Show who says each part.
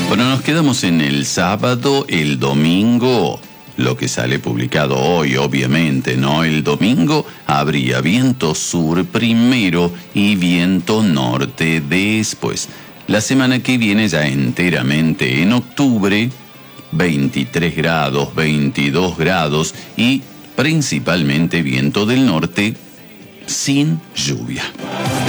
Speaker 1: Bueno, nos quedamos en el sábado. El domingo, lo que sale publicado hoy, obviamente, ¿no? El domingo habría viento sur primero y viento norte después. La semana que viene ya enteramente en octubre, 23 grados, 22 grados y principalmente viento del norte sin lluvia.